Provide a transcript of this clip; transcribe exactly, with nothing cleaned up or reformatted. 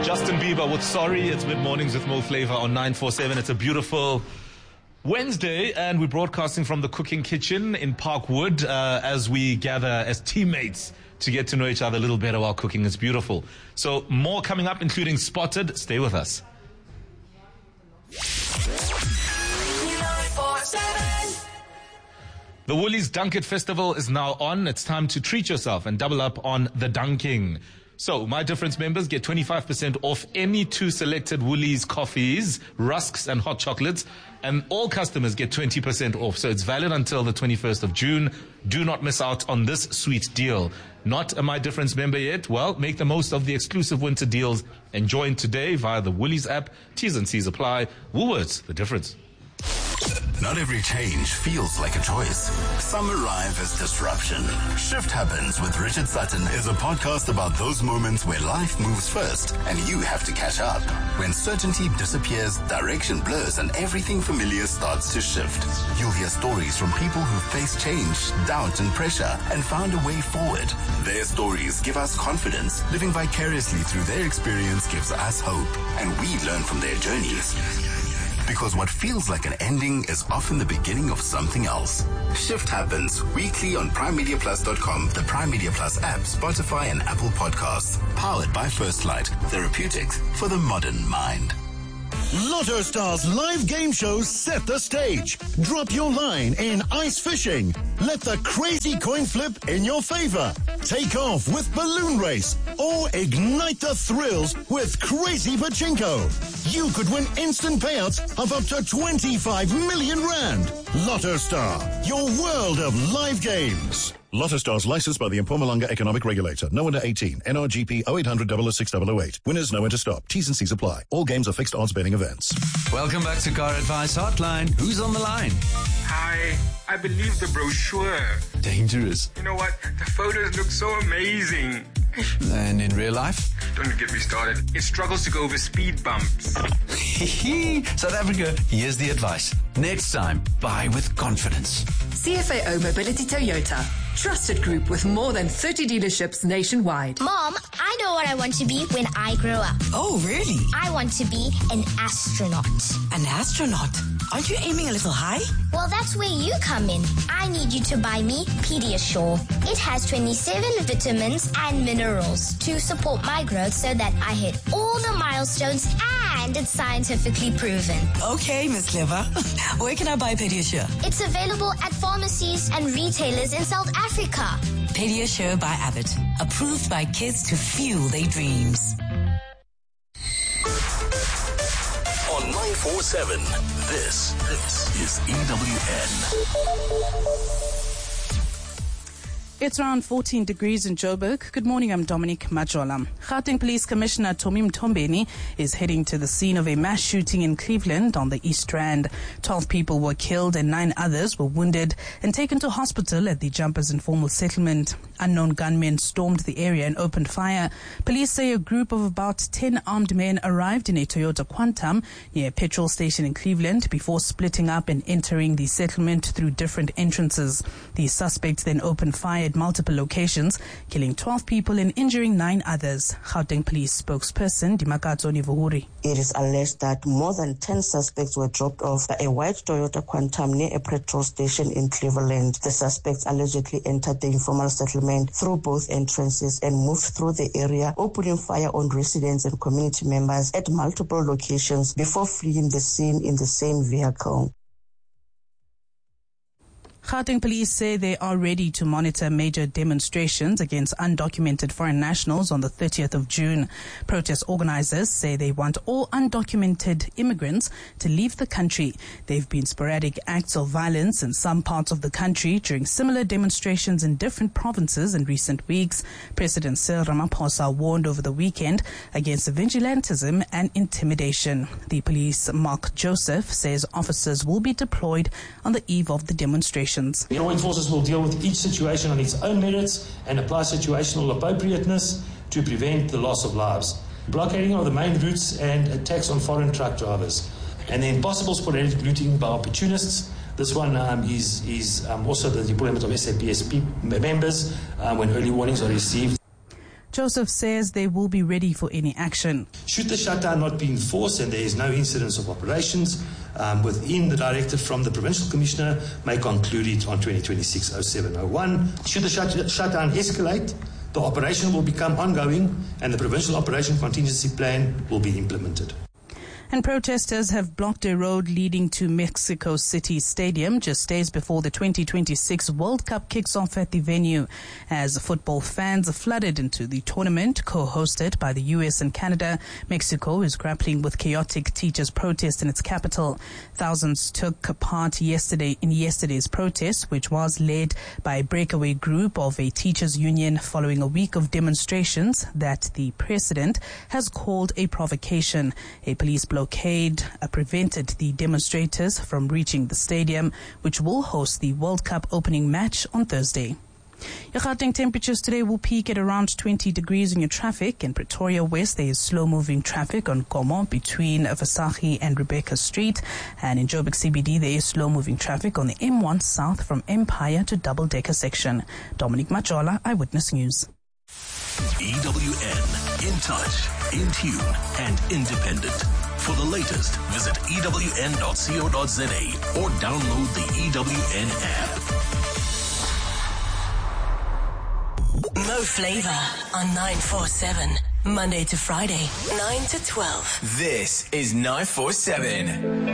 Justin Bieber with Sorry. It's Mid Mornings with Mo Flavor on nine forty-seven. It's a beautiful Wednesday, and we're broadcasting from the cooking kitchen in Parkwood uh, as we gather as teammates to get to know each other a little better while cooking. It's beautiful. So more coming up, including Spotted. Stay with us. The Woolies Dunk It Festival is now on. It's time to treat yourself and double up on the dunking. So, My Difference members get twenty-five percent off any two selected Woolies coffees, rusks and hot chocolates, and all customers get twenty percent off. So it's valid until the twenty-first of June. Do not miss out on this sweet deal. Not a My Difference member yet? Well, make the most of the exclusive winter deals and join today via the Woolies app. T's and C's apply. Woolworths, the difference. Not every change feels like a choice. Some arrive as disruption. Shift Happens with Richard Sutton is a podcast about those moments where life moves first and you have to catch up. When certainty disappears, direction blurs, and everything familiar starts to shift. You'll hear stories from people who faced change, doubt, and pressure and found a way forward. Their stories give us confidence. Living vicariously through their experience gives us hope, and we learn from their journeys. Because what feels like an ending is often the beginning of something else. Shift Happens weekly on prime media plus dot com, the Prime Media Plus app, Spotify, and Apple Podcasts. Powered by First Light, therapeutics for the modern mind. Lotto Stars live game shows set the stage. Drop your line in ice fishing. Let the crazy coin flip in your favor. Take off with balloon race or ignite the thrills with crazy pachinko. You could win instant payouts of up to twenty-five million rand. Lotto Star, your world of live games. Lotto Stars licensed by the Mpumalanga Economic Regulator. No under eighteen. N R G P oh eight hundred, double oh six, double oh eight. Winners know when to stop. T's and C's apply. All games are fixed odds betting events. Welcome back to Car Advice Hotline. Who's on the line? Hi, I believe the brochure. Dangerous. You know what? The photos look so amazing. And in real life? Don't get me started. It struggles to go over speed bumps. South Africa, here's the advice. Next time, buy with confidence. C F A O Mobility Toyota. Trusted group with more than thirty dealerships nationwide. Mom, I know what I want to be when I grow up. Oh, really? I want to be an astronaut. An astronaut? Aren't you aiming a little high? Well, that's where you come in. I need you to buy me Pediasure. It has twenty-seven vitamins and minerals to support my growth so that I hit all the milestones, and it's scientifically proven. Okay, Miss Clever. Where can I buy Pediasure? It's available at pharmacies and retailers in South Africa. Pediasure by Abbott. Approved by kids to fuel their dreams. On nine forty-seven, this, this is E W N. It's around fourteen degrees in Joburg. Good morning, I'm Dominic Majola. Gauteng Police Commissioner Tommy Mtombeni is heading to the scene of a mass shooting in Cleveland on the East Rand. Twelve people were killed and nine others were wounded and taken to hospital at the Jumpers Informal Settlement. Unknown gunmen stormed the area and opened fire. Police say a group of about ten armed men arrived in a Toyota Quantum near a petrol station in Cleveland before splitting up and entering the settlement through different entrances. The suspects then opened fire at multiple locations, killing twelve people and injuring nine others. Gauteng Police spokesperson Dimakatso Nivuhuri. It is alleged that more than ten suspects were dropped off by a white Toyota Quantum near a petrol station in Cleveland. The suspects allegedly entered the informal settlement through both entrances and moved through the area, opening fire on residents and community members at multiple locations before fleeing the scene in the same vehicle. Gauteng Police say they are ready to monitor major demonstrations against undocumented foreign nationals on the thirtieth of June. Protest organizers say they want all undocumented immigrants to leave the country. There have been sporadic acts of violence in some parts of the country during similar demonstrations in different provinces in recent weeks. President Cyril Ramaphosa warned over the weekend against vigilantism and intimidation. The police, Mark Joseph, says officers will be deployed on the eve of the demonstration. The Law Enforcement will deal with each situation on its own merits and apply situational appropriateness to prevent the loss of lives. Blockading of the main routes and attacks on foreign truck drivers. And then possible sporadic looting by opportunists. This one um, is, is um, also the deployment of S A P S P members um, when early warnings are received. Joseph says they will be ready for any action. Should the shutdown not be enforced and there is no incidence of operations um, within the directive from the Provincial Commissioner, may conclude it on twenty twenty-six oh seven oh one. Should the shut- shutdown escalate, the operation will become ongoing and the Provincial Operation Contingency Plan will be implemented. And protesters have blocked a road leading to Mexico City Stadium just days before the twenty twenty-six World Cup kicks off at the venue, as football fans flooded into the tournament co-hosted by the U S and Canada. Mexico is grappling with chaotic teachers' protest in its capital. Thousands took part yesterday in yesterday's protest, which was led by a breakaway group of a teachers' union following a week of demonstrations that the president has called a provocation. A police blockade uh, prevented the demonstrators from reaching the stadium, which will host the World Cup opening match on Thursday. Your Gauteng temperatures today will peak at around twenty degrees in your traffic. In Pretoria West, there is slow-moving traffic on Gomo between Vasahi and Rebecca Street. And in Joburg C B D, there is slow-moving traffic on the M one South from Empire to Double Decker section. Dominic Majola, Eyewitness News. E W N, in touch, in tune, and independent. For the latest, visit E W N dot co dot za or download the E W N app. Mo Flavor on nine four seven, Monday to Friday, nine to twelve. This is nine four seven.